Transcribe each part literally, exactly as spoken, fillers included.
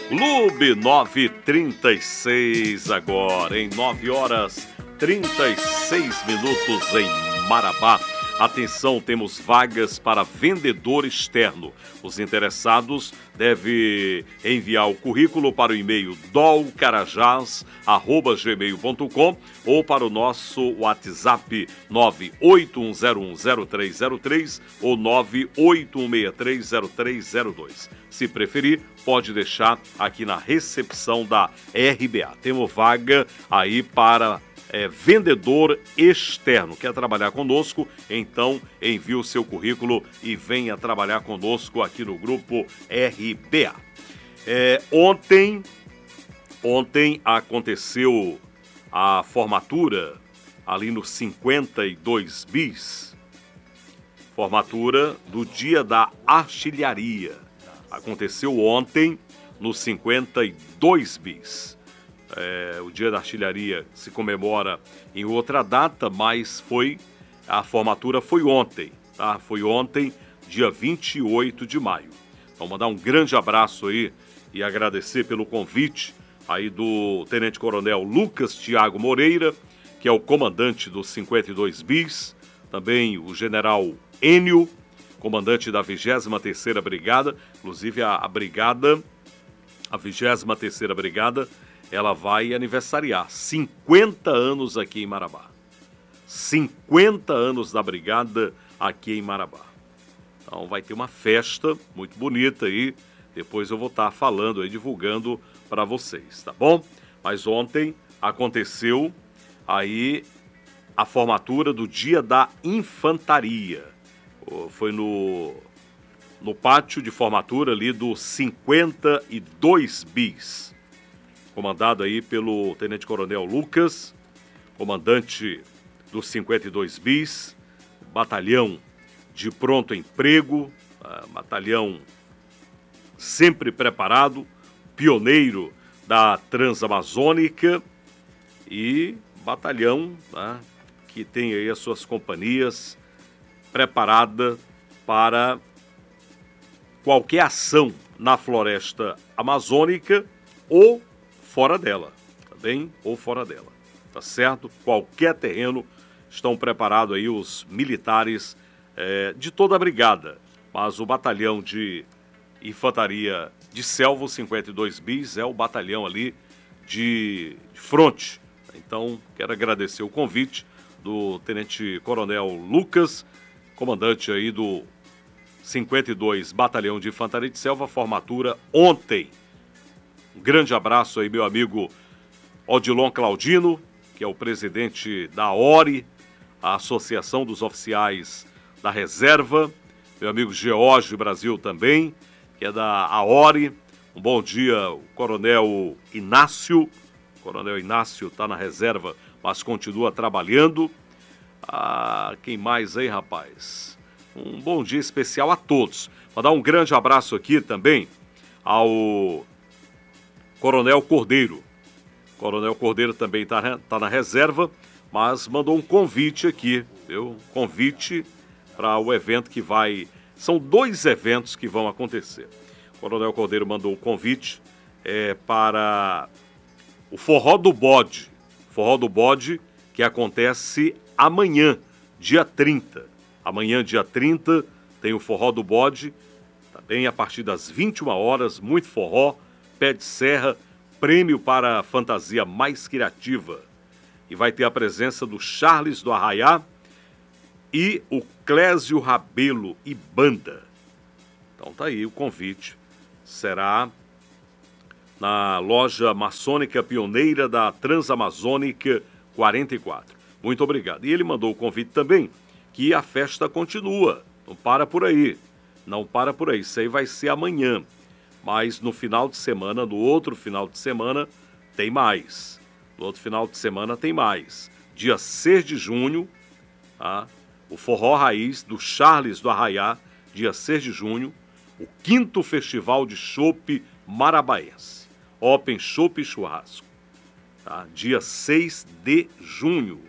Clube nove e trinta e seis agora, em nove horas trinta e seis minutos em Marabá. Atenção, temos vagas para vendedor externo. Os interessados devem enviar o currículo para o e-mail dolcarajás arroba gmail ponto com ou para o nosso WhatsApp nove oito um zero um zero três zero três ou nove oito um seis três zero três zero dois. Se preferir, pode deixar aqui na recepção da R B A. Temos vaga aí para É, vendedor externo. Quer trabalhar conosco? Então envie o seu currículo e venha trabalhar conosco aqui no grupo R B A. É, ontem, ontem aconteceu a formatura ali no cinquenta e dois bis. Formatura do Dia da Artilharia. Aconteceu ontem no cinquenta e dois bis. É, o Dia da Artilharia se comemora em outra data, mas foi a formatura foi ontem, tá? Foi ontem, dia vinte e oito de maio. Então, mandar um grande abraço aí e agradecer pelo convite aí do Tenente Coronel Lucas Thiago Moreira, que é o comandante do cinquenta e dois bis, também o General Enio, comandante da vigésima terceira Brigada, inclusive a, a brigada, a vigésima terceira Brigada, ela vai aniversariar cinquenta anos aqui em Marabá. cinquenta anos da brigada aqui em Marabá. Então vai ter uma festa muito bonita aí. Depois eu vou estar falando aí, divulgando para vocês, tá bom? Mas ontem aconteceu aí a formatura do Dia da Infantaria. Foi no, no pátio de formatura ali do cinquenta e dois bis. Comandado aí pelo Tenente Coronel Lucas, comandante do cinquenta e dois bis, batalhão de pronto emprego, uh, batalhão sempre preparado, pioneiro da Transamazônica e batalhão, né, que tem aí as suas companhias preparada para qualquer ação na floresta amazônica ou fora dela, tá bem? Ou fora dela, tá certo? Qualquer terreno estão preparados aí os militares é, de toda a brigada, mas o batalhão de infantaria de selva, o cinquenta e dois bis, é o batalhão ali de, de fronte. Então, quero agradecer o convite do Tenente Coronel Lucas, comandante aí do cinquenta e dois Batalhão de Infantaria de Selva, formatura ontem. Um grande abraço aí, meu amigo Odilon Claudino, que é o presidente da A O R I, a Associação dos Oficiais da Reserva. Meu amigo Geórgio Brasil também, que é da A O R I. Um bom dia, o Coronel Inácio. O Coronel Inácio está na reserva, mas continua trabalhando. Ah, quem mais aí, rapaz? Um bom dia especial a todos. Vou dar um grande abraço aqui também ao Coronel Cordeiro. Coronel Cordeiro também está tá na reserva, mas mandou um convite aqui, viu? Convite para o evento que vai... São dois eventos que vão acontecer. O Coronel Cordeiro mandou o convite é, para o Forró do Bode. Forró do Bode, que acontece amanhã, dia trinta. Amanhã, dia trinta, tem o Forró do Bode, também a partir das vinte e uma horas, muito forró, pé de serra, prêmio para a fantasia mais criativa. E vai ter a presença do Charles do Arraiá e o Clésio Rabelo e banda. Então tá aí o convite. Será na loja maçônica pioneira da Transamazônica quarenta e quatro. Muito obrigado. E ele mandou o convite também que a festa continua. Não para por aí. Não para por aí. Isso aí vai ser amanhã. Mas no final de semana, no outro final de semana, tem mais. No outro final de semana tem mais. Dia seis de junho, tá? O Forró Raiz do Charles do Arraiá, dia seis de junho, o quinto Festival de Chopp Marabaense. Open Chopp e Churrasco. Tá? Dia seis de junho,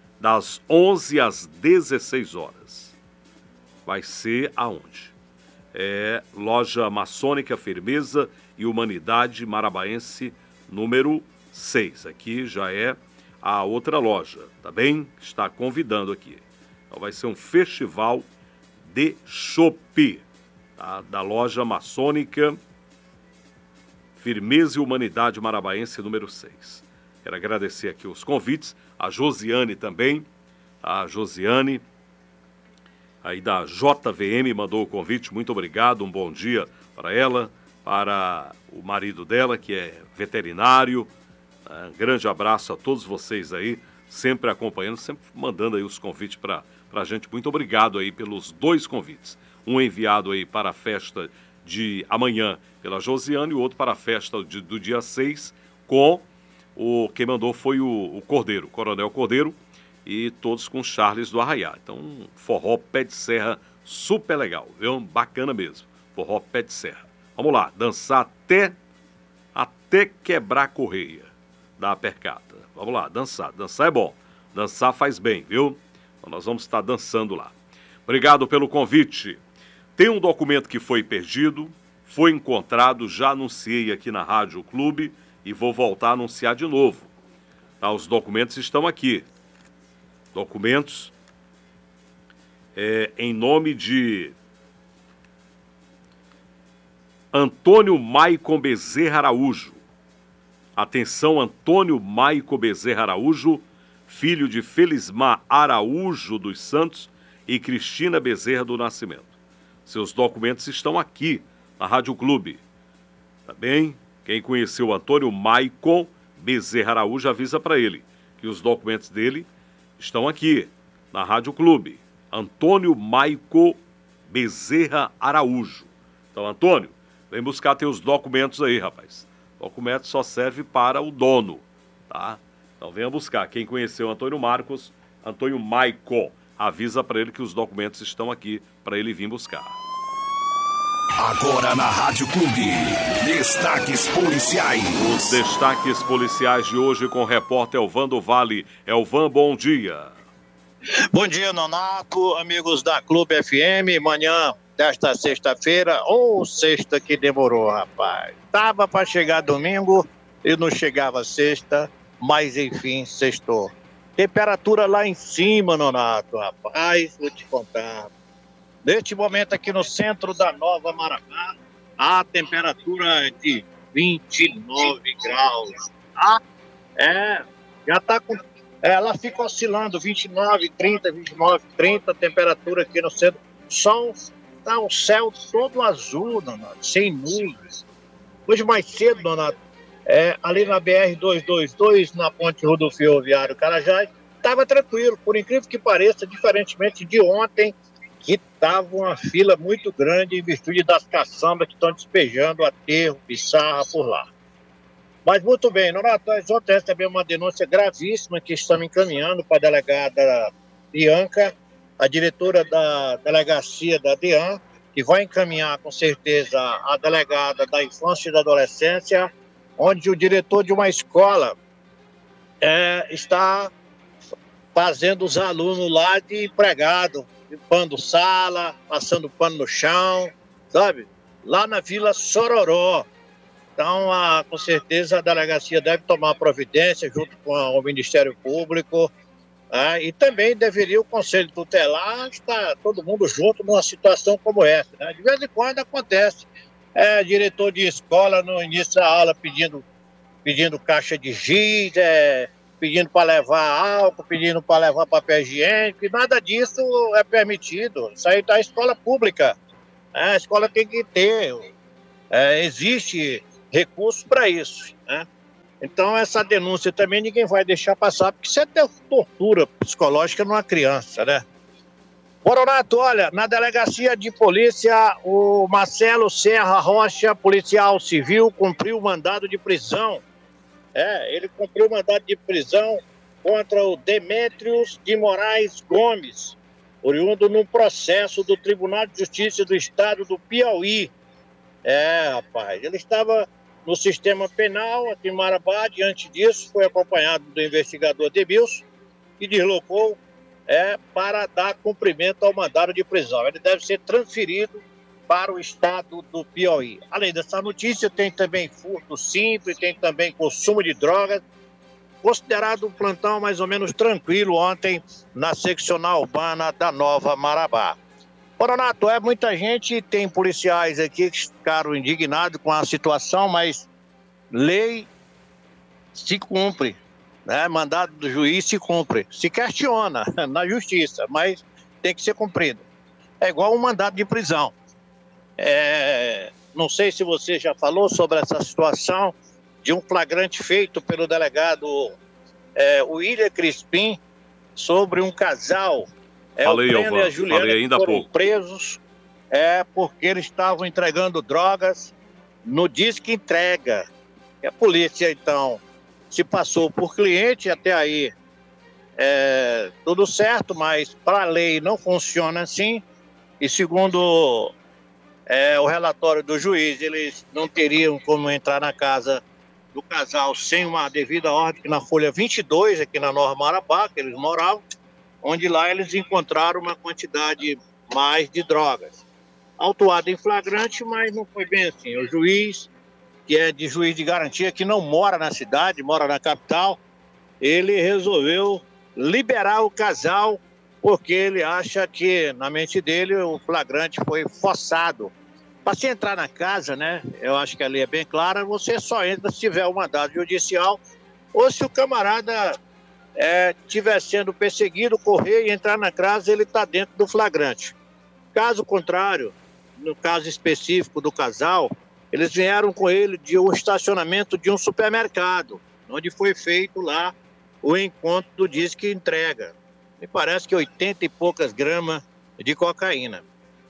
das onze às dezesseis horas. Vai ser aonde? é Loja Maçônica Firmeza e Humanidade Marabaense número seis. Aqui já é a outra loja, tá bem? Está convidando aqui. Então vai ser um festival de chopp, tá? Da Loja Maçônica Firmeza e Humanidade Marabaense número seis. Quero agradecer aqui os convites, a Josiane também, a Josiane aí da J V M mandou o convite, muito obrigado, um bom dia para ela, para o marido dela que é veterinário. Um grande abraço a todos vocês aí, sempre acompanhando, sempre mandando aí os convites para a gente. Muito obrigado aí pelos dois convites. Um enviado aí para a festa de amanhã pela Josiane e o outro para a festa de, do dia seis com o... Quem mandou foi o, o Cordeiro, o Coronel Cordeiro, e todos com Charles do Arraiá. Então, um forró pé de serra super legal, viu? Bacana mesmo. Forró pé de serra. Vamos lá, dançar até, até quebrar a correia da percata. Vamos lá, dançar. Dançar é bom. Dançar faz bem, viu? Então, nós vamos estar dançando lá. Obrigado pelo convite. Tem um documento que foi perdido, foi encontrado, já anunciei aqui na Rádio Clube e vou voltar a anunciar de novo. Tá, os documentos estão aqui. Documentos é, em nome de Antônio Maicon Bezerra Araújo. Atenção, Antônio Maicon Bezerra Araújo, filho de Felismar Araújo dos Santos e Cristina Bezerra do Nascimento. Seus documentos estão aqui na Rádio Clube. Tá bem? Quem conheceu o Antônio Maicon Bezerra Araújo, avisa para ele que os documentos dele estão aqui na Rádio Clube. Antônio Maicon Bezerra Araújo. Então, Antônio, vem buscar teus documentos aí, rapaz. Documento só serve para o dono, tá? Então venha buscar. Quem conheceu o Antônio Marcos, Antônio Maicon, avisa para ele que os documentos estão aqui para ele vir buscar. Agora na Rádio Clube, destaques policiais. Os destaques policiais de hoje com o repórter Elvan do Vale. Elvan, bom dia. Bom dia, Nonato, amigos da Clube F M. Manhã desta sexta-feira, ou sexta que demorou, rapaz. Tava para chegar domingo e não chegava sexta, mas enfim, sextou. Temperatura lá em cima, Nonato, rapaz, vou te contar. Neste momento aqui no centro da Nova Marabá, a temperatura é de vinte e nove graus. Ah, é, já tá com... Ela fica oscilando vinte e nove, trinta, vinte e nove, trinta, temperatura aqui no centro. Sol, tá o céu todo azul, Donato, sem nuvens. Hoje mais cedo, Donato, é, ali na B R duzentos e vinte e dois, na ponte rodoviário Carajás, estava tranquilo, por incrível que pareça, diferentemente de ontem, que estava uma fila muito grande em virtude das caçambas que estão despejando aterro, pissarra por lá. Mas muito bem, Nonato, nós ontem recebemos uma denúncia gravíssima que estamos encaminhando para a delegada Bianca, a diretora da delegacia da D E A N, que vai encaminhar com certeza a delegada da infância e da adolescência, onde o diretor de uma escola é, está fazendo os alunos lá de empregado, limpando sala, passando pano no chão, sabe? Lá na Vila Sororó. Então, a, com certeza, a delegacia deve tomar providência junto com a, o Ministério Público, né? E também deveria o Conselho Tutelar estar todo mundo junto numa situação como essa, né? De vez em quando acontece, é, diretor de escola no início da aula pedindo, pedindo caixa de giz, é, pedindo para levar álcool, pedindo para levar papel higiênico, e nada disso é permitido. Isso aí está escola pública, né? A escola tem que ter, é, existe recurso para isso, né? Então essa denúncia também ninguém vai deixar passar, porque isso é tortura psicológica numa criança, né? Boronato, olha, na delegacia de polícia, o Marcelo Serra Rocha, policial civil, cumpriu o mandado de prisão. É, ele cumpriu o mandado de prisão contra o Demétrios de Moraes Gomes, oriundo num processo do Tribunal de Justiça do Estado do Piauí. É, rapaz, ele estava no sistema penal aqui em Marabá. Diante disso, foi acompanhado do investigador Demilson, que deslocou é, para dar cumprimento ao mandado de prisão. Ele deve ser transferido para o estado do Piauí. Além dessa notícia, tem também furto simples, tem também consumo de drogas, considerado um plantão mais ou menos tranquilo ontem na seccional urbana da Nova Marabá. Nonato, é muita gente, tem policiais aqui que ficaram indignados com a situação, mas lei se cumpre, né? Mandado do juiz se cumpre, se questiona na justiça, mas tem que ser cumprido. É igual um mandado de prisão. É, não sei se você já falou sobre essa situação de um flagrante feito pelo delegado é, William Crispim sobre um casal. É, falei, o Breno e a Juliana falei ainda há foram pouco. presos é, porque eles estavam entregando drogas no Disque Entrega. E a polícia, então, se passou por cliente, até aí é, tudo certo, mas para a lei não funciona assim. E segundo é, o relatório do juiz, eles não teriam como entrar na casa do casal sem uma devida ordem, na folha vinte e dois, aqui na Nova Marabá, que eles moravam, onde lá eles encontraram uma quantidade mais de drogas. Autuado em flagrante, mas não foi bem assim. O juiz, que é de juiz de garantia, que não mora na cidade, mora na capital, ele resolveu liberar o casal, porque ele acha que, na mente dele, o flagrante foi forçado. Para se entrar na casa, né, eu acho que a lei é bem clara, você só entra se tiver um mandado judicial ou se o camarada estiver é, sendo perseguido, correr e entrar na casa, ele está dentro do flagrante. Caso contrário, no caso específico do casal, eles vieram com ele de um estacionamento de um supermercado, onde foi feito lá o encontro do Disque Entrega. Me parece que oitenta e poucas gramas de cocaína.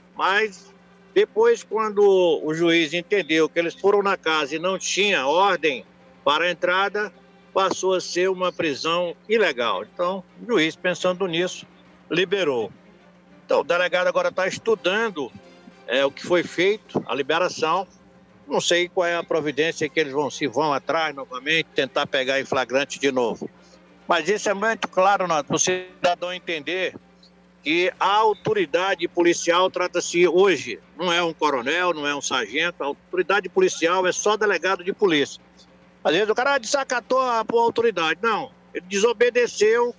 Mas depois, quando o juiz entendeu que eles foram na casa e não tinha ordem para a entrada, passou a ser uma prisão ilegal. Então, o juiz, pensando nisso, liberou. Então, o delegado agora está estudando é, o que foi feito, a liberação. Não sei qual é a providência que eles vão, se vão atrás novamente, tentar pegar em flagrante de novo. Mas isso é muito claro, para o cidadão entender que a autoridade policial trata-se hoje, não é um coronel, não é um sargento, a autoridade policial é só delegado de polícia. Às vezes o cara desacatou a, a autoridade. Não, ele desobedeceu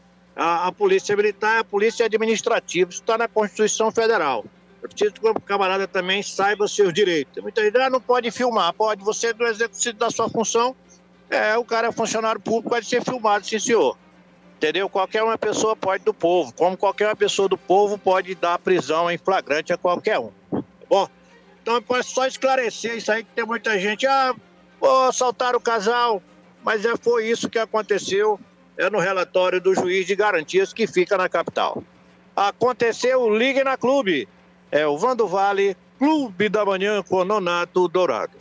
a, a polícia militar, a polícia administrativa. Isso está na Constituição Federal. Eu preciso que o camarada também saiba os seus direitos. Muita gente ah, não pode filmar. Pode, você do exercício da sua função, é, o cara é funcionário público, pode ser filmado, sim senhor. Entendeu? Qualquer uma pessoa pode do povo, como qualquer uma pessoa do povo pode dar prisão em flagrante a qualquer um. Tá bom? Então é só esclarecer isso aí, que tem muita gente, ah, pô, assaltaram o casal, mas é, foi isso que aconteceu é no relatório do juiz de garantias que fica na capital. Aconteceu, ligue na Clube. É o Vando Vale, Clube da Manhã com Nonato Dourado.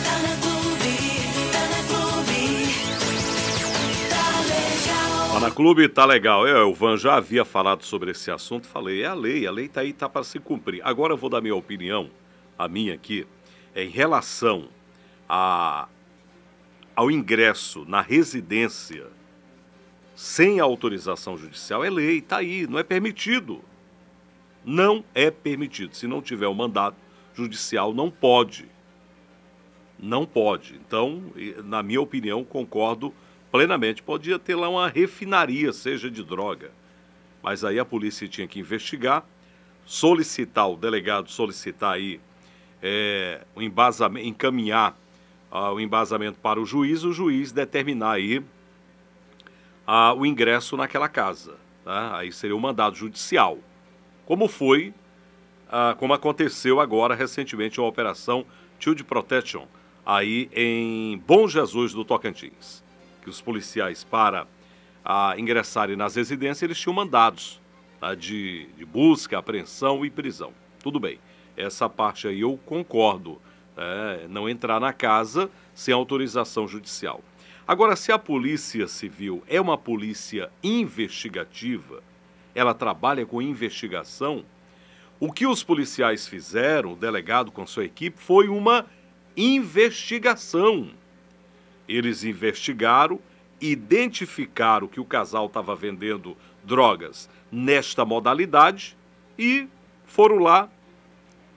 Tá na Clube, tá legal. Eu, o Van já havia falado sobre esse assunto, falei, é a lei, a lei tá aí, tá para se cumprir. Agora eu vou dar minha opinião, a minha aqui, é em relação a, ao ingresso na residência sem autorização judicial, é lei, tá aí, não é permitido. Não é permitido. Se não tiver o mandato judicial, não pode. Não pode. Então, na minha opinião, concordo plenamente. Podia ter lá uma refinaria, seja de droga. Mas aí a polícia tinha que investigar, solicitar, o delegado solicitar aí é, o embasamento, encaminhar uh, o embasamento para o juiz, o juiz determinar aí uh, o ingresso naquela casa. Tá? Aí seria o mandado judicial. Como foi, uh, como aconteceu agora recentemente a operação Child Protection, aí em Bom Jesus do Tocantins. Que os policiais, para uh, ingressarem nas residências, eles tinham mandados tá, de, de busca, apreensão e prisão. Tudo bem, essa parte aí eu concordo, é, não entrar na casa sem autorização judicial. Agora, se a Polícia Civil é uma polícia investigativa, ela trabalha com investigação, o que os policiais fizeram, o delegado com sua equipe, foi uma investigação. Eles investigaram, identificaram que o casal estava vendendo drogas nesta modalidade e foram lá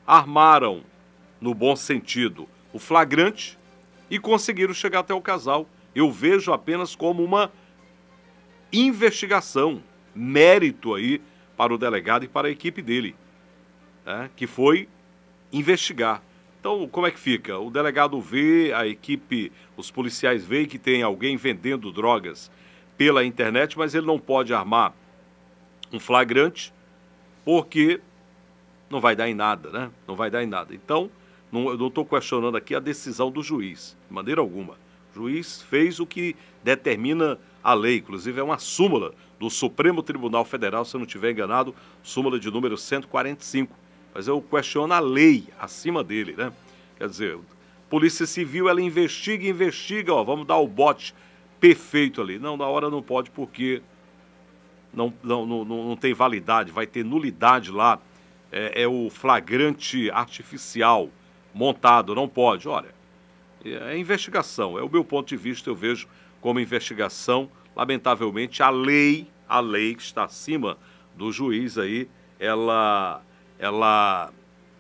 armaram, no bom sentido, o flagrante e conseguiram chegar até o casal. Eu vejo apenas como uma investigação, mérito aí para o delegado e para a equipe dele, né, que foi investigar. Então, como é que fica? O delegado vê, a equipe, os policiais veem que tem alguém vendendo drogas pela internet, mas ele não pode armar um flagrante porque não vai dar em nada, né? Não vai dar em nada. Então, não, eu não estou questionando aqui a decisão do juiz, de maneira alguma. O juiz fez o que determina a lei, inclusive é uma súmula do Supremo Tribunal Federal, se eu não estiver enganado, súmula de número cento e quarenta e cinco. Mas eu questiono a lei acima dele, né? Quer dizer, Polícia Civil, ela investiga, investiga, ó, vamos dar o bote perfeito ali. Não, na hora não pode porque não, não, não, não tem validade, vai ter nulidade lá. É, é o flagrante artificial montado, não pode. Olha, é investigação, é o meu ponto de vista, eu vejo como investigação. Lamentavelmente, a lei, a lei que está acima do juiz aí, ela, ela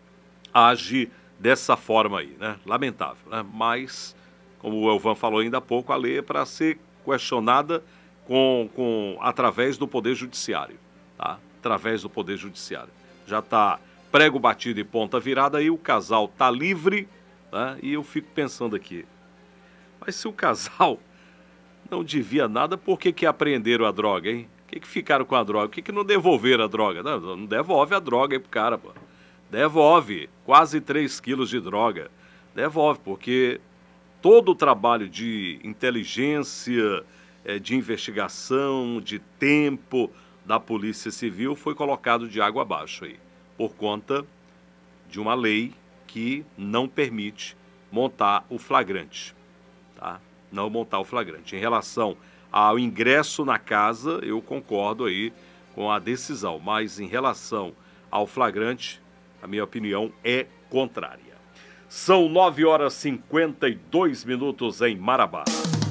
age dessa forma aí, né? Lamentável, né? Mas, como o Elvan falou ainda há pouco, a lei é para ser questionada com, com, através do Poder Judiciário, tá? Através do Poder Judiciário. Já está prego batido e ponta virada, aí o casal está livre, né? E eu fico pensando aqui, mas se o casal não devia nada, por que que apreenderam a droga, hein? Por que que ficaram com a droga? Por que que não devolveram a droga? Não, não devolve a droga aí pro cara, pô. Devolve quase três quilos de droga. Devolve, porque todo o trabalho de inteligência, de investigação, de tempo da Polícia Civil foi colocado de água abaixo aí, por conta de uma lei que não permite montar o flagrante, tá? Não montar o flagrante. Em relação ao ingresso na casa, eu concordo aí com a decisão, mas em relação ao flagrante, a minha opinião é contrária. São nove horas e cinquenta e dois minutos em Marabá.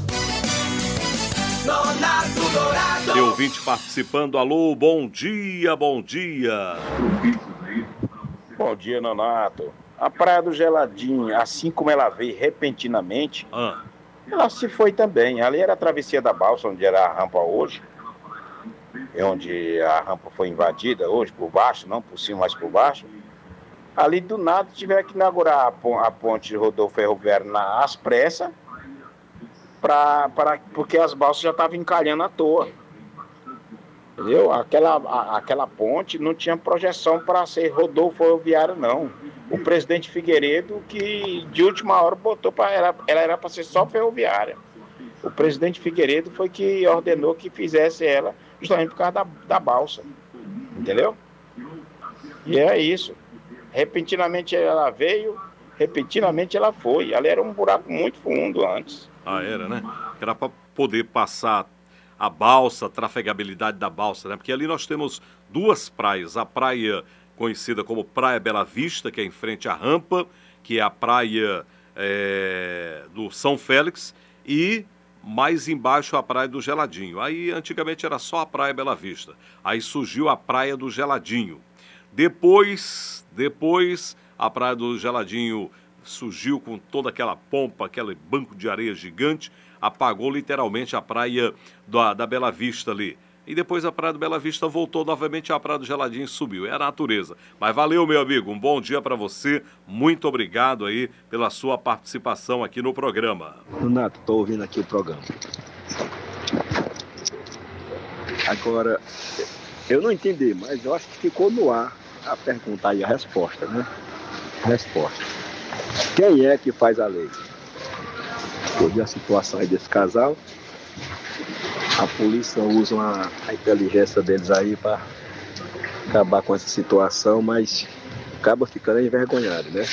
Tem ouvinte participando. Alô, bom dia, bom dia. Bom dia, Nonato. A Praia do Geladinho, assim como ela veio repentinamente, ah. ela se foi também. Ali era a travessia da balsa, onde era a rampa hoje, onde a rampa foi invadida hoje por baixo, não por cima, mas por baixo. Ali do nada tiveram que inaugurar a ponte de rodovia ferroviária às pressas, pra, pra, porque as balsas já estavam encalhando à toa. Entendeu? Aquela, a, aquela ponte não tinha projeção para ser rodovia ferroviária, não. O presidente Figueiredo, que de última hora botou para ela, ela era para ser só ferroviária. O presidente Figueiredo foi que ordenou que fizesse ela justamente por causa da, da balsa. Entendeu? E é isso. Repentinamente ela veio, repentinamente ela foi. Ela era um buraco muito fundo antes. Ah, era, né? Era para poder passar a balsa, a trafegabilidade da balsa, né? Porque ali nós temos duas praias. A praia conhecida como Praia Bela Vista, que é em frente à rampa, que é a praia é, do São Félix, e mais embaixo a Praia do Geladinho. Aí antigamente era só a Praia Bela Vista. Aí surgiu a Praia do Geladinho. Depois, depois a Praia do Geladinho surgiu com toda aquela pompa, aquele banco de areia gigante, apagou literalmente a praia da, da Bela Vista ali. E depois a Praia do Bela Vista voltou novamente, a Praia do Geladinho e subiu. É a natureza. Mas valeu, meu amigo. Um bom dia para você. Muito obrigado aí pela sua participação aqui no programa. Renato, estou ouvindo aqui o programa. Agora, eu não entendi, mas eu acho que ficou no ar a pergunta e a resposta, né? Resposta. Quem é que faz a lei? Toda a situação aí desse casal. A polícia usa uma, a inteligência deles aí para acabar com essa situação, mas acaba ficando envergonhado, né?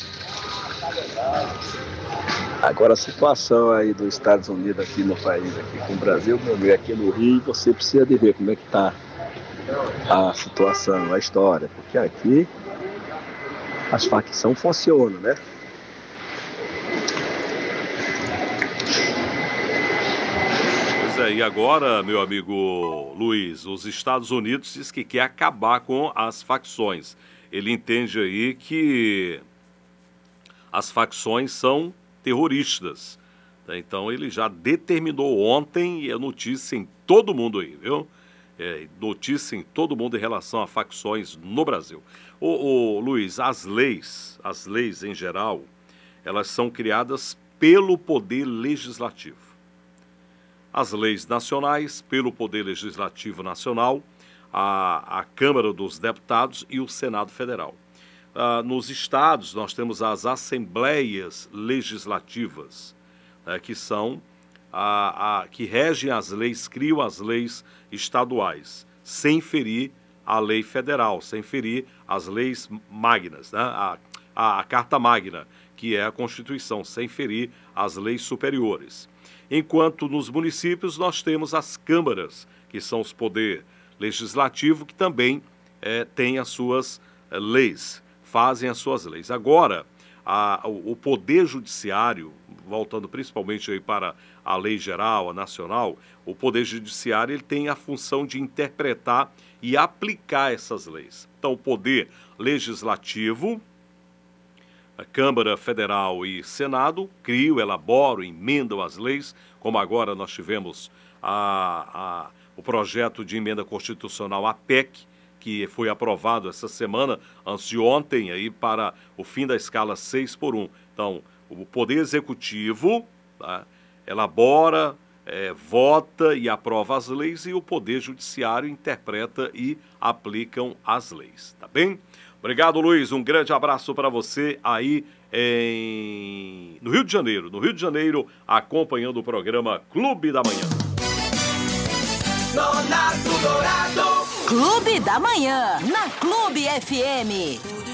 Agora a situação aí dos Estados Unidos aqui no país, aqui com o Brasil, meu amigo, aqui no Rio, você precisa de ver como é que tá a situação, a história, porque aqui as facções funcionam, né? Pois é, e agora, meu amigo Luiz, os Estados Unidos diz que quer acabar com as facções. ele entende aí que as facções são terroristas. Então ele já determinou ontem, e é notícia em todo mundo aí, viu? É, notícia em todo mundo em relação a facções no Brasil. Ô, ô, Luiz, as leis, as leis em geral, elas são criadas pelo Poder Legislativo. As leis nacionais, pelo Poder Legislativo Nacional, a, a Câmara dos Deputados e o Senado Federal. Ah, nos estados, nós temos as Assembleias Legislativas, né, que são a, a, que regem as leis, criam as leis estaduais, sem ferir a lei federal, sem ferir as leis magnas, né, a, a, a Carta Magna, que é a Constituição, sem ferir as leis superiores. Enquanto nos municípios nós temos as câmaras, que são os poderes legislativos, que também é, têm as suas é, leis, fazem as suas leis. Agora, a, o, o Poder Judiciário, voltando principalmente aí para a lei geral, a nacional, o Poder Judiciário ele tem a função de interpretar e aplicar essas leis. Então, o Poder Legislativo, a Câmara Federal e Senado criam, elaboram, emendam as leis, como agora nós tivemos a, a, o projeto de emenda constitucional, a P E C, que foi aprovado essa semana, antes de ontem, aí, para o fim da escala seis por um. Então, o Poder Executivo, tá, elabora, é, vota e aprova as leis, e o Poder Judiciário interpreta e aplicam as leis, tá bem? Obrigado, Luiz. Um grande abraço para você aí em... no Rio de Janeiro. No Rio de Janeiro, acompanhando o programa Clube da Manhã. Nonato Dourado. Clube da Manhã, na Clube F M.